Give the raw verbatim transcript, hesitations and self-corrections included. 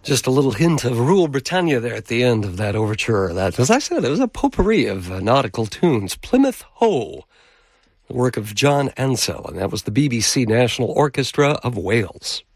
Just a little hint of Rule Britannia there at the end of that overture. That, as I said, it was a potpourri of uh, nautical tunes. Plymouth Hoe, the work of John Ansell, and that was the B B C National Orchestra of Wales.